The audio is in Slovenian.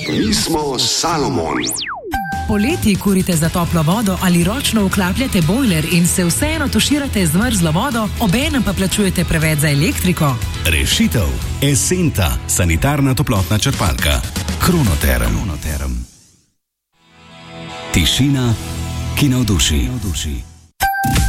Mi smo Salomon. Poleti kurite za toplo vodo ali ročno vklapljate bojler in se vseeno tuširate z mrzlo vodo, obenem pa plačujete preveč za elektriko? Rešitev. Esenta, sanitarna toplotna črpalka. Kronoterm. Tišina, ki navduši.